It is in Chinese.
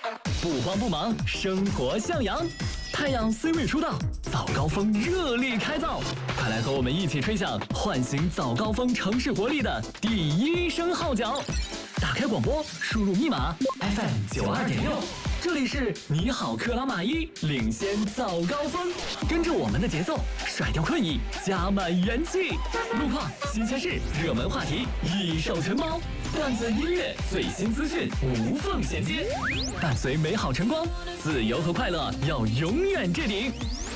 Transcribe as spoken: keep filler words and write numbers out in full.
不慌不忙，生活向阳。太阳虽未出道，早高峰热力开造。快来和我们一起吹响唤醒早高峰城市活力的第一声号角！打开广播，输入密码 F M 九二点六，这里是你好克拉玛依，领先早高峰，跟着我们的节奏，甩掉困意，加满元气。路况、新鲜事、热门话题一手承包，段子、音乐、最新资讯无缝衔接，伴随美好晨光，自由和快乐要永远置顶。